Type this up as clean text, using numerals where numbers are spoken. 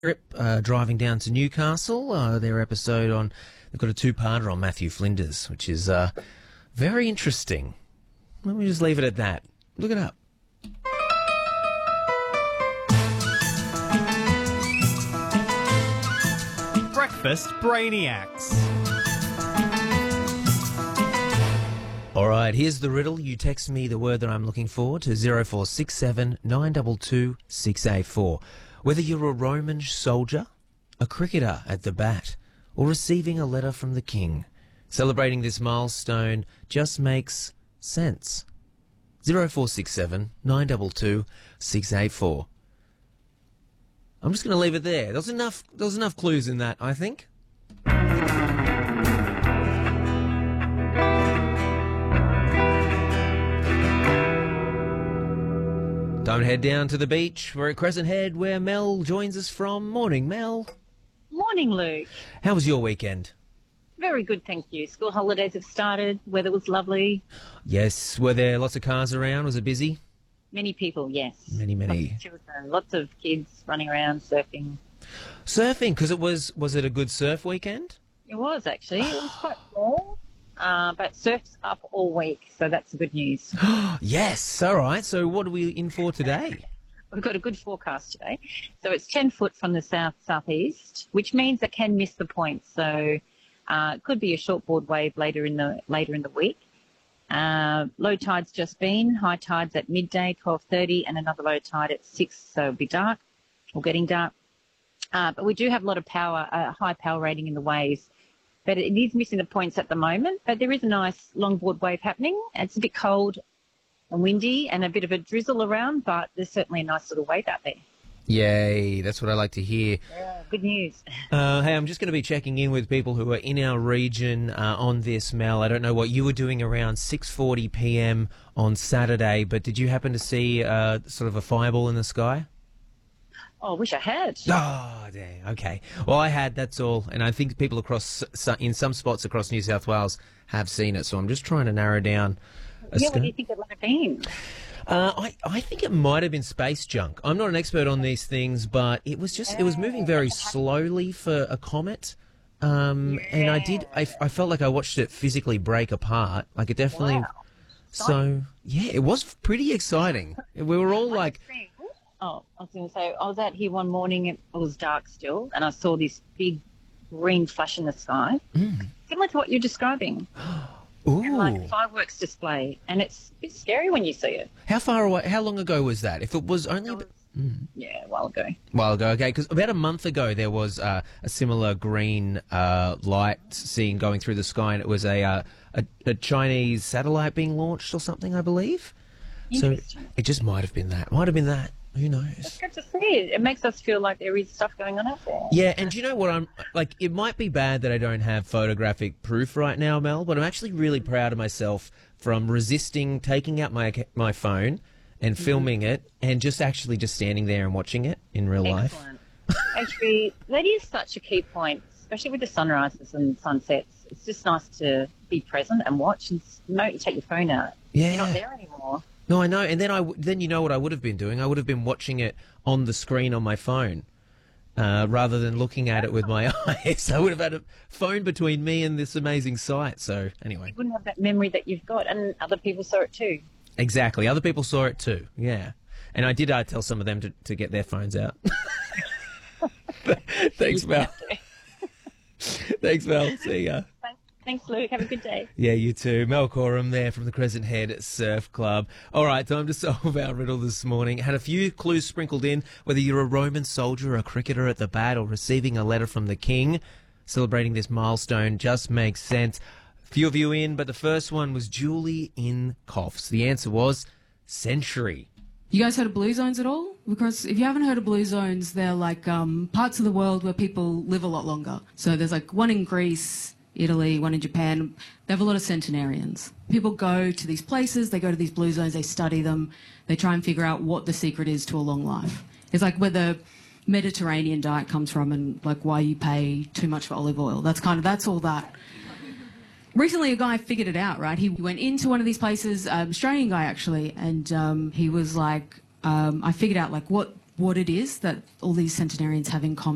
trip driving down to Newcastle. Their episode on, they've got a two-parter on Matthew Flinders, which is very interesting. Let me just leave it at that. Look it up. Breakfast Brainiacs. All right, here's the riddle. You text me the word that I'm looking for to 0467 922 684. Whether you're a Roman soldier, a cricketer at the bat, or receiving a letter from the king, celebrating this milestone just makes sense. 0467 922 684. I'm just going to leave it there. There was enough clues in that, I think. Time to head down to the beach. We're at Crescent Head, where Mel joins us from. Morning, Mel. Morning, Luke. How was your weekend? Very good, thank you. School holidays have started. Weather was lovely. Yes. Were there lots of cars around? Was it busy? Many people, yes. Many. Lots of children, lots of kids running around surfing. Surfing, because was it a good surf weekend? It was, actually. It was quite small, but surf's up all week, so that's the good news. Yes. All right. So what are we in for today? We've got a good forecast today. So it's 10 foot from the south-southeast, which means it can miss the point. So it could be a shortboard wave later in the week. Low tide's just been, high tide's at midday, 12:30, and another low tide at 6, so it'll be dark, or getting dark. But we do have a lot of power, high power rating in the waves. But it is missing the points at the moment. But there is a nice longboard wave happening. It's a bit cold and windy and a bit of a drizzle around, but there's certainly a nice little wave out there. Yay, that's what I like to hear. Yeah, good news. Hey, I'm just going to be checking in with people who are in our region on this, Mel. I don't know what you were doing around 6:40 p.m. on Saturday, but did you happen to see sort of a fireball in the sky? Oh, I wish I had. Oh, dang. Okay. Well, I had, that's all. And I think people in some spots across New South Wales have seen it, so I'm just trying to narrow down. What do you think it might have been? I think it might have been space junk. I'm not an expert on these things, but it was moving very slowly for a comet. And I felt like I watched it physically break apart. Like it definitely. Wow. So yeah, it was pretty exciting. We were all like. Oh, I was going to say, I was out here one morning, it was dark still, and I saw this big green flash in the sky, similar to what you're describing. Ooh. And like a fireworks display, and it's a bit scary when you see it. How far away, how long ago was that? If it was only... Yeah, a while ago. Okay, because about a month ago there was a similar green light seen going through the sky, and it was a Chinese satellite being launched or something, I believe. So it just might have been that. Who knows? It's good to see it. It makes us feel like there is stuff going on out there. Yeah, and do you know what I'm like? It might be bad that I don't have photographic proof right now, Mel, but I'm actually really proud of myself from resisting taking out my phone and filming it and just standing there and watching it in real life. Actually, that is such a key point, especially with the sunrises and sunsets. It's just nice to be present and watch and you take your phone out. Yeah. You're not there anymore. No, I know. And then you know what I would have been doing? I would have been watching it on the screen on my phone rather than looking at it with my eyes. I would have had a phone between me and this amazing sight. So anyway. You wouldn't have that memory that you've got, and other people saw it too. Exactly. Other people saw it too. Yeah. And I did tell some of them to get their phones out. Thanks, Mel. Thanks, Mel. See ya. Thanks, Luke. Have a good day. Yeah, you too. Mel Coram there from the Crescent Head Surf Club. All right, time to solve our riddle this morning. Had a few clues sprinkled in, whether you're a Roman soldier, a cricketer at the bat, or receiving a letter from the king. Celebrating this milestone just makes sense. Few of you in, but the first one was Julie in Coffs. The answer was century. You guys heard of blue zones at all? Because if you haven't heard of blue zones, they're like parts of the world where people live a lot longer. So there's like one in Greece, Italy, one in Japan. They have a lot of centenarians. People go to these places, they go to these blue zones, they study them, they try and figure out what the secret is to a long life. It's like where the Mediterranean diet comes from and like why you pay too much for olive oil. That's all that. Recently, a guy figured it out, right? He went into one of these places, Australian guy actually, and he was like, I figured out like what it is that all these centenarians have in common.